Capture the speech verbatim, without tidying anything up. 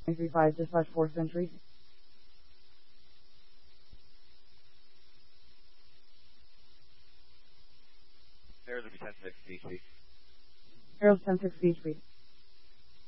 three five dispatch fourth Century. There's a ten six C H P. Arrows ten six C H P.